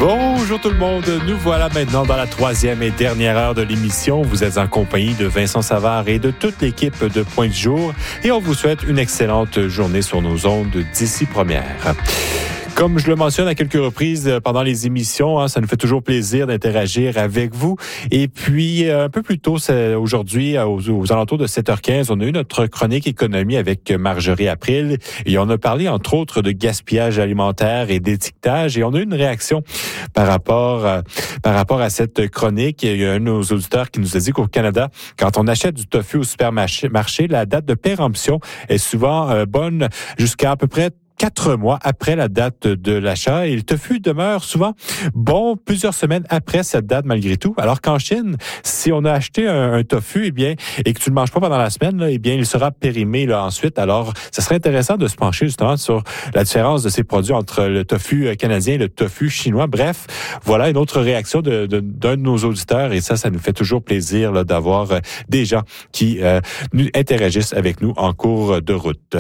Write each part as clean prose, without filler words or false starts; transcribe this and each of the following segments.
Bonjour tout le monde, nous voilà maintenant dans la troisième et dernière heure de l'émission. Vous êtes en compagnie de Vincent Savard et de toute l'équipe de Point du Jour et on vous souhaite une excellente journée sur nos ondes d'ici première. Comme je le mentionne à quelques reprises pendant les émissions, ça nous fait toujours plaisir d'interagir avec vous. Et puis, un peu plus tôt, aujourd'hui, aux alentours de 7h15, on a eu notre chronique économie avec Marjorie April. Et on a parlé, entre autres, de gaspillage alimentaire et d'étiquetage. Et on a eu une réaction par rapport à cette chronique. Il y a un de nos auditeurs qui nous a dit qu'au Canada, quand on achète du tofu au supermarché, la date de péremption est souvent bonne jusqu'à peu près 4 mois après la date de l'achat et le tofu demeure souvent bon plusieurs semaines après cette date malgré tout. Alors qu'en Chine, si on a acheté un tofu et que tu ne le manges pas pendant la semaine, il sera périmé ensuite. Alors, ça serait intéressant de se pencher justement sur la différence de ces produits entre le tofu canadien et le tofu chinois. Bref, voilà une autre réaction d'un de nos auditeurs et ça nous fait toujours plaisir d'avoir des gens qui nous interagissent avec nous en cours de route.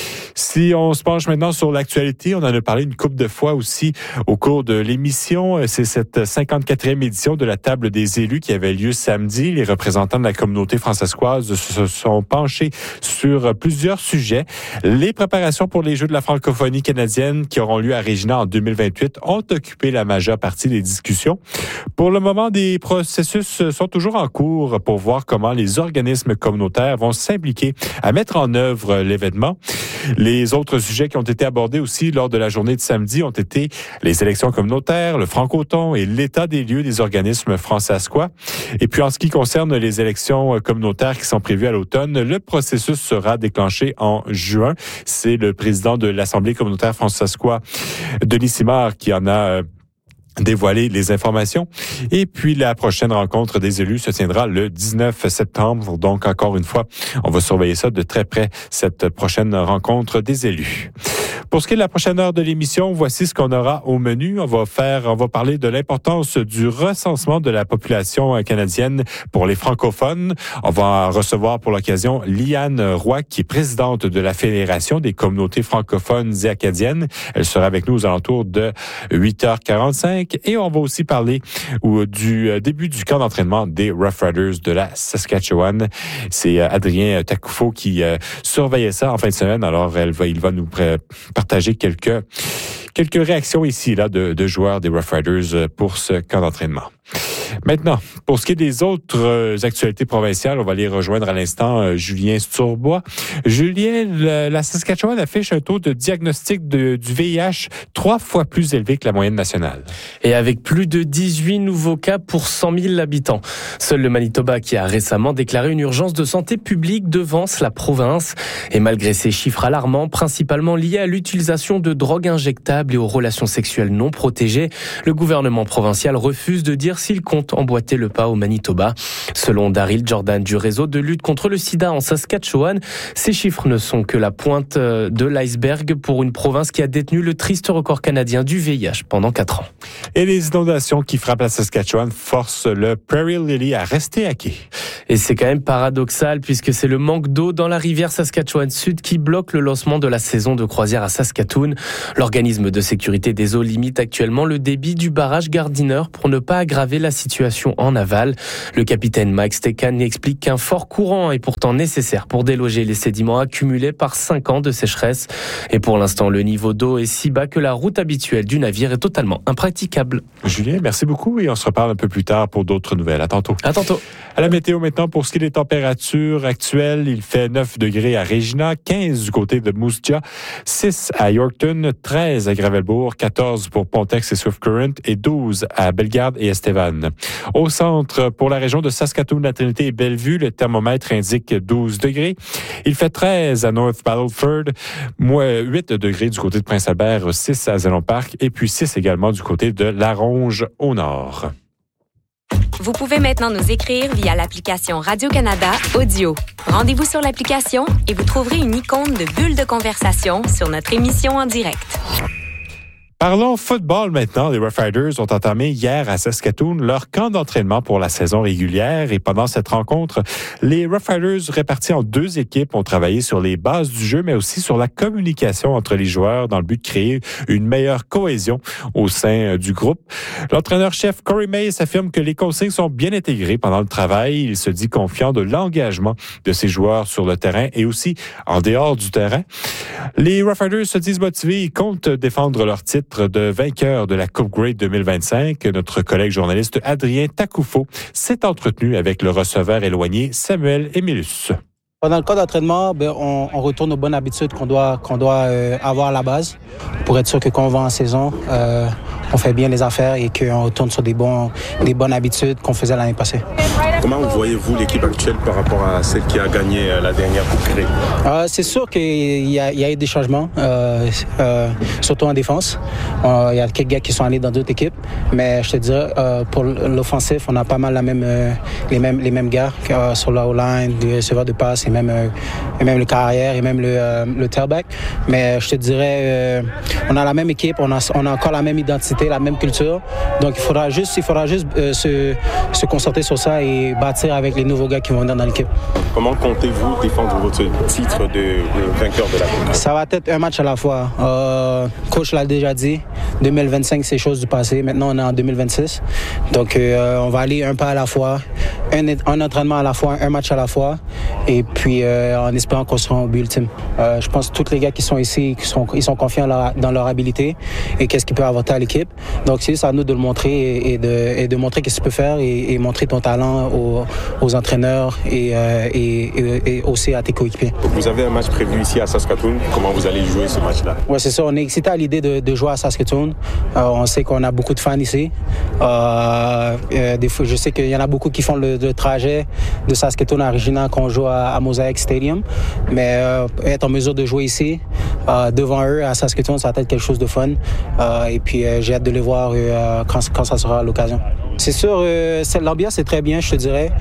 Si on se penche maintenant sur l'actualité, on en a parlé une couple de fois aussi au cours de l'émission. C'est cette 54e édition de la table des élus qui avait lieu samedi. Les représentants de la communauté françaiscoise se sont penchés sur plusieurs sujets. Les préparations pour les Jeux de la francophonie canadienne qui auront lieu à Regina en 2028 ont occupé la majeure partie des discussions. Pour le moment, des processus sont toujours en cours pour voir comment les organismes communautaires vont s'impliquer à mettre en œuvre l'événement. Les autres sujets qui ont été abordés aussi lors de la journée de samedi ont été les élections communautaires, le francoton et l'état des lieux des organismes francescois. Et puis en ce qui concerne les élections communautaires qui sont prévues à l'automne, le processus sera déclenché en juin. C'est le président de l'Assemblée communautaire francescois, Denis Simard, qui en a dévoiler les informations. Et puis, la prochaine rencontre des élus se tiendra le 19 septembre. Donc, encore une fois, on va surveiller ça de très près, cette prochaine rencontre des élus. Pour ce qui est de la prochaine heure de l'émission, voici ce qu'on aura au menu. On va parler de l'importance du recensement de la population canadienne pour les francophones. On va recevoir pour l'occasion Liane Roy, qui est présidente de la Fédération des communautés francophones et acadiennes. Elle sera avec nous aux alentours de 8h45. Et on va aussi parler du début du camp d'entraînement des Rough Riders de la Saskatchewan. C'est Adrien Takoufo qui surveillait ça en fin de semaine. Alors, il va nous partager quelques réactions ici de joueurs des Rough Riders pour ce camp d'entraînement. Maintenant, pour ce qui est des autres actualités provinciales, on va aller rejoindre à l'instant Julien Sturbois. Julien, la Saskatchewan affiche un taux de diagnostic du VIH 3 fois plus élevé que la moyenne nationale. Et avec plus de 18 nouveaux cas pour 100 000 habitants. Seul le Manitoba, qui a récemment déclaré une urgence de santé publique, devance la province. Et malgré ces chiffres alarmants, principalement liés à l'utilisation de drogues injectables et aux relations sexuelles non protégées, le gouvernement provincial refuse de dire s'il compte emboîter le pas au Manitoba. Selon Daryl Jordan du réseau de lutte contre le sida en Saskatchewan, ces chiffres ne sont que la pointe de l'iceberg pour une province qui a détenu le triste record canadien du VIH pendant 4 ans. Et les inondations qui frappent la Saskatchewan forcent le Prairie Lily à rester à quai. Et c'est quand même paradoxal puisque c'est le manque d'eau dans la rivière Saskatchewan Sud qui bloque le lancement de la saison de croisière à Saskatoon. L'organisme de sécurité des eaux limite actuellement le débit du barrage Gardiner pour ne pas aggraver la situation en aval. Le capitaine Mike Stekan explique qu'un fort courant est pourtant nécessaire pour déloger les sédiments accumulés par 5 ans de sécheresse. Et pour l'instant, le niveau d'eau est si bas que la route habituelle du navire est totalement impraticable. Julien, merci beaucoup et on se reparle un peu plus tard pour d'autres nouvelles. À tantôt. À tantôt. À la météo maintenant, pour ce qui est des températures actuelles, il fait 9 degrés à Regina, 15 du côté de Moose Jaw, 6 à Yorkton, 13 à Gravelbourg, 14 pour Pontex et Swift Current et 12 à Bellegarde et Estevan. Au centre, pour la région de Saskatoon, la Trinité et Bellevue, le thermomètre indique 12 degrés. Il fait 13 à North Battleford, 8 degrés du côté de Prince-Albert, 6 à Zélon Park et puis 6 également du côté de Laronge au nord. Vous pouvez maintenant nous écrire via l'application Radio-Canada Audio. Rendez-vous sur l'application et vous trouverez une icône de bulle de conversation sur notre émission en direct. Parlons football maintenant. Les Rough Riders ont entamé hier à Saskatoon leur camp d'entraînement pour la saison régulière et pendant cette rencontre, les Rough Riders répartis en 2 équipes ont travaillé sur les bases du jeu mais aussi sur la communication entre les joueurs dans le but de créer une meilleure cohésion au sein du groupe. L'entraîneur-chef Corey Mays affirme que les consignes sont bien intégrées pendant le travail. Il se dit confiant de l'engagement de ses joueurs sur le terrain et aussi en dehors du terrain. Les Rough Riders se disent motivés et comptent défendre leur titre de vainqueur de la Coupe Grey 2025. Notre collègue journaliste Adrien Takoufo s'est entretenu avec le receveur éloigné Samuel Emilus. Pendant le camp d'entraînement, on retourne aux bonnes habitudes qu'on doit avoir à la base pour être sûr que quand on va en saison, on fait bien les affaires et qu'on retourne sur des bonnes habitudes qu'on faisait l'année passée. Comment voyez-vous l'équipe actuelle par rapport à celle qui a gagné la dernière Coupe Grey? C'est sûr qu'il y a eu des changements, surtout en défense. Il y a quelques gars qui sont allés dans d'autres équipes, mais je te dirais, pour l'offensif, on a pas mal les mêmes gars sur la O-line, les receveurs de passe et même le carrière et même le tailback. Mais je te dirais, on a la même équipe, on a encore la même identité, la même culture. Donc il faudra juste se concentrer sur ça et bâtir avec les nouveaux gars qui vont venir dans l'équipe. Comment comptez-vous défendre votre titre de vainqueur de la Coupe? Ça va être un match à la fois. Coach l'a déjà dit, 2025 c'est chose du passé. Maintenant on est en 2026. Donc on va aller un pas à la fois, un entraînement à la fois, un match à la fois. Et puis en espérant qu'on sera au but ultime. Je pense que tous les gars qui sont ici, ils sont confiants dans leur habilité et qu'est-ce qu'ils peuvent apporter à l'équipe. Donc c'est à nous de le montrer et de montrer qu'est-ce que tu peux faire et montrer ton talent aux entraîneurs et aussi à tes coéquipiers. Vous avez un match prévu ici à Saskatoon. Comment vous allez jouer ce match-là? Oui, c'est ça. On est excité à l'idée de jouer à Saskatoon. On sait qu'on a beaucoup de fans ici. Des fois, je sais qu'il y en a beaucoup qui font le trajet de Saskatoon à Regina quand on joue à Mosaic Stadium. Mais être en mesure de jouer ici, devant eux, à Saskatoon, ça va être quelque chose de fun. Et puis, j'ai hâte de les voir quand ça sera l'occasion. C'est sûr, l'ambiance est très bien, je te dirais.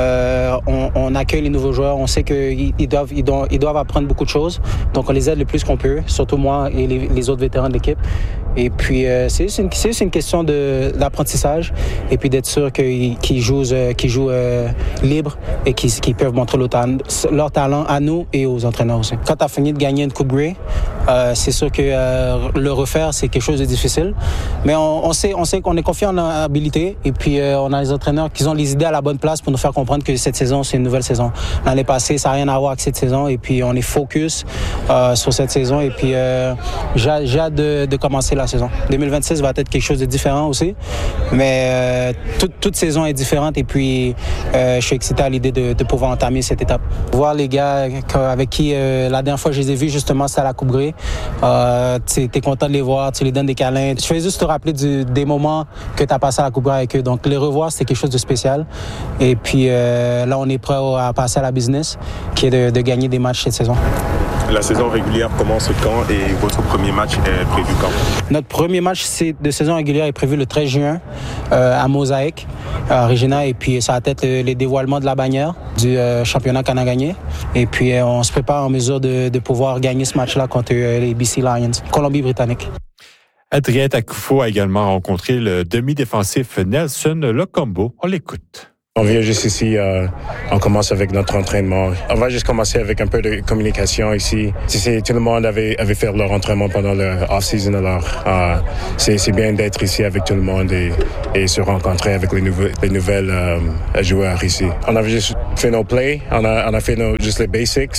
On accueille les nouveaux joueurs. On sait qu'ils doivent apprendre beaucoup de choses. Donc, on les aide le plus qu'on peut, surtout moi et les autres vétérans de l'équipe. Et puis, c'est une question d'apprentissage et puis d'être sûr qu'ils jouent libre et qu'ils peuvent montrer leur talent à nous et aux entraîneurs aussi. Quand tu as fini de gagner une Coupe Grey, c'est sûr que le refaire, c'est quelque chose de difficile. Mais on sait qu'on est confiant en notre habilité et puis on a les entraîneurs qui ont les idées à la bonne place pour nous faire comprendre que cette saison, c'est une nouvelle saison. L'année passée, ça n'a rien à voir avec cette saison et puis on est focus sur cette saison et puis j'ai hâte de commencer la saison. 2026 va être quelque chose de différent aussi, mais toute saison est différente et puis je suis excité à l'idée de pouvoir entamer cette étape. Voir les gars avec qui la dernière fois je les ai vus justement, c'était à la Coupe Grey. T'es content de les voir, tu les donnes des câlins. Je fais juste te rappeler des moments que tu as passé à la Coupe Grey avec eux. Donc les revoir, c'est quelque chose de spécial. Et puis là, on est prêt à passer à la business, qui est de gagner des matchs cette saison. La saison régulière commence quand et votre premier match est prévu quand? Notre premier match de saison régulière est prévu le 13 juin à Mosaic, à Regina. Et puis ça va être les dévoilements de la bannière du championnat qu'on a gagné. Et puis on se prépare en mesure de pouvoir gagner ce match-là contre les BC Lions, Colombie-Britannique. Adrien Takoufo a également rencontré le demi-défensif Nelson Locombo. On l'écoute. On vient juste ici, on commence avec notre entraînement. On va juste commencer avec un peu de communication ici. Tout le monde avait fait leur entraînement pendant le off-season, alors c'est bien d'être ici avec tout le monde et se rencontrer avec les nouvelles joueurs ici. On avait juste fait nos plays, on a fait juste les basics,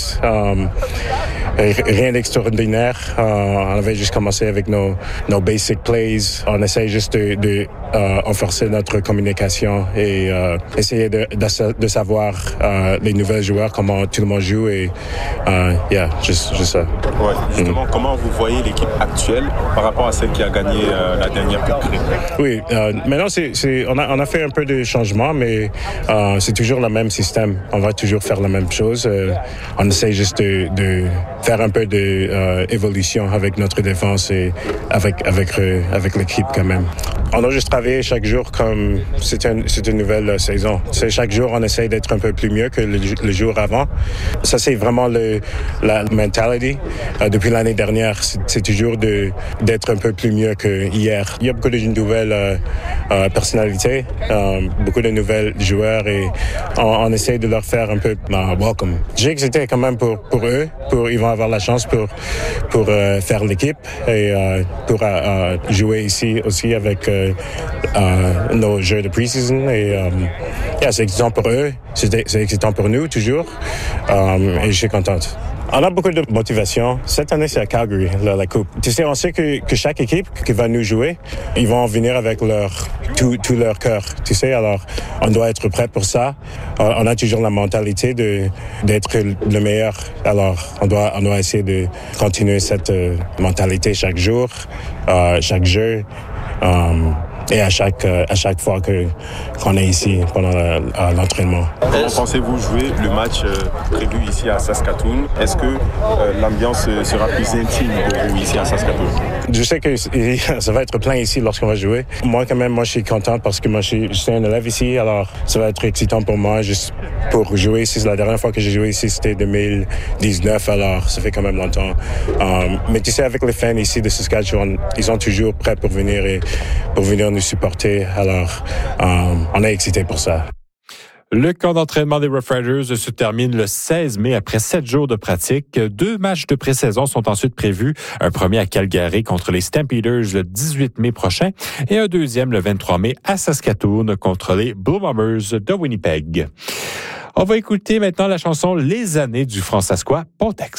rien d'extraordinaire. On avait juste commencé avec nos basic plays. On essaie juste de renforcer notre communication et essayer de savoir les nouveaux joueurs, comment tout le monde joue et juste ça. Ouais, justement, comment vous voyez l'équipe actuelle par rapport à celle qui a gagné la dernière Coupe Grey? Oui, maintenant on a fait un peu de changement, mais c'est toujours le même système. On va toujours faire la même chose. On essaie juste de faire un peu d'évolution avec notre défense et avec l'équipe quand même. On a juste travaillé travailler chaque jour comme c'est une nouvelle saison. C'est chaque jour, on essaie d'être un peu plus mieux que le jour avant. Ça, c'est vraiment la mentality. Depuis l'année dernière, c'est toujours d'être un peu plus mieux que hier. Il y a beaucoup de nouvelles personnalités, beaucoup de nouvelles joueurs et on essaie de leur faire un peu welcome. J'ai excité quand même pour eux, ils vont avoir la chance pour faire l'équipe et pour jouer ici aussi avec nos jeux de pre-season et c'est excitant pour eux, c'est excitant pour nous toujours et je suis contente. On a beaucoup de motivation. Cette année, c'est à Calgary, la Coupe. Tu sais, on sait que chaque équipe qui va nous jouer, ils vont venir avec tout leur cœur. Tu sais, alors on doit être prêt pour ça. On a toujours la mentalité d'être le meilleur. Alors, on doit essayer de continuer cette mentalité chaque jour, chaque jeu. Et à chaque fois qu'on est ici pendant l'entraînement. Comment pensez-vous jouer le match prévu ici à Saskatoon? Est-ce que l'ambiance sera plus intime pour vous ici à Saskatoon? Je sais que ça va être plein ici lorsqu'on va jouer. Moi, quand même, je suis content parce que je suis un élève ici, alors ça va être excitant pour moi juste pour jouer ici. La dernière fois que j'ai joué ici, c'était 2019, alors ça fait quand même longtemps. Mais tu sais, avec les fans ici de Saskatchewan, ils sont toujours prêts pour venir nous supporter. Alors, on est excités pour ça. Le camp d'entraînement des Rough Riders se termine le 16 mai après 7 jours de pratique. 2 matchs de pré-saison sont ensuite prévus. Un premier à Calgary contre les Stampeders le 18 mai prochain et un deuxième le 23 mai à Saskatoon contre les Blue Bombers de Winnipeg. On va écouter maintenant la chanson « Les années du Fransaskois Pontex ».